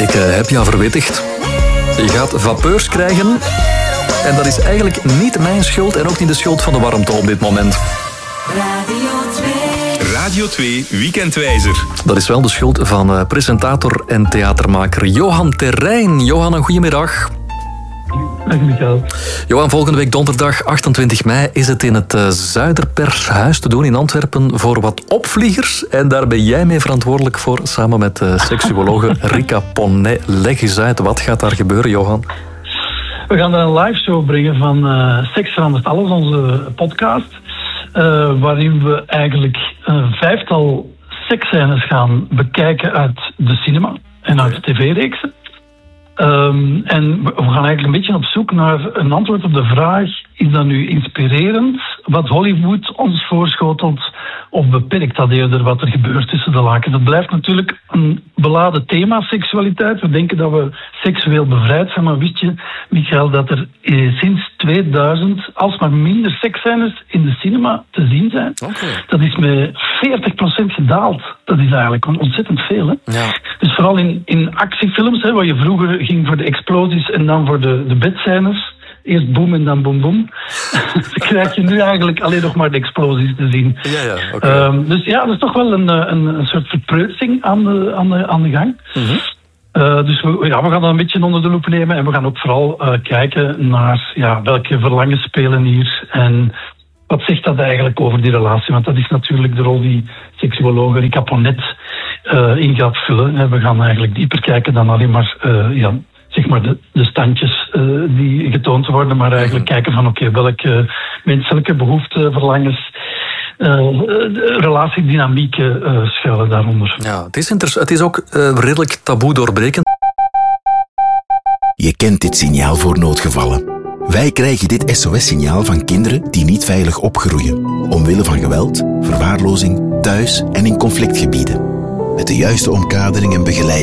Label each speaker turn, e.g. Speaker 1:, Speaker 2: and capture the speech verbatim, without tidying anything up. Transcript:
Speaker 1: Ik uh, heb jou verwittigd. Je gaat vapeurs krijgen. En dat is eigenlijk niet mijn schuld en ook niet de schuld van de warmte op dit moment.
Speaker 2: Radio twee.
Speaker 3: Radio twee Weekendwijzer.
Speaker 1: Dat is wel de schuld van uh, presentator en theatermaker Johan Terrein. Johan, een goedemiddag.
Speaker 4: Dag Michael.
Speaker 1: Johan, volgende week donderdag achtentwintig mei is het in het uh, Zuiderpershuis te doen in Antwerpen voor wat opvliegers. En daar ben jij mee verantwoordelijk voor, samen met uh, seksuologe Rika Ponnet. Leg eens uit, wat gaat daar gebeuren, Johan?
Speaker 4: We gaan een live show brengen van uh, Seks verandert alles, onze podcast. Uh, waarin we eigenlijk een vijftal seksscènes gaan bekijken uit de cinema en uit de tv-reeksen. Um, en we gaan eigenlijk een beetje op zoek naar een antwoord op de vraag: is dat nu inspirerend wat Hollywood ons voorschotelt, of beperkt dat eerder wat er gebeurt tussen de lakens? Dat blijft natuurlijk een beladen thema, seksualiteit. We denken dat we seksueel bevrijd zijn, maar wist je, Michael, dat er eh, sinds tweeduizend alsmaar minder seksscènes in de cinema te zien zijn?
Speaker 1: Okay.
Speaker 4: Dat is met veertig procent gedaald. Dat is eigenlijk ontzettend veel, hè?
Speaker 1: Ja.
Speaker 4: Dus vooral in, in actiefilms, hè, waar je vroeger ging voor de explosies en dan voor de, de bedscènes. Eerst boom en dan boom boom. Dan krijg je nu eigenlijk alleen nog maar de explosies te zien.
Speaker 1: Ja, ja, okay.
Speaker 4: um, dus ja, dat is toch wel een, een, een soort verpreutsing aan de, aan de, aan de gang.
Speaker 1: Mm-hmm.
Speaker 4: Uh, dus we, ja, we gaan dat een beetje onder de loep nemen en we gaan ook vooral uh, kijken naar ja, welke verlangens spelen hier en wat zegt dat eigenlijk over die relatie. Want dat is natuurlijk de rol die seksuologe Rika Ponnet uh, in gaat vullen. En we gaan eigenlijk dieper kijken dan alleen maar, uh, ja, zeg maar de, de standjes uh, die getoond worden, maar eigenlijk kijken van oké, okay, welke menselijke behoeften, verlangens, Uh, relatiedynamieken uh, schuilen daaronder.
Speaker 1: Ja, het is, inter- het is ook uh, redelijk taboe doorbrekend.
Speaker 5: Je kent dit signaal voor noodgevallen. Wij krijgen dit S O S-signaal van kinderen die niet veilig opgroeien, omwille van geweld, verwaarlozing, thuis en in conflictgebieden. Met de juiste omkadering en begeleiding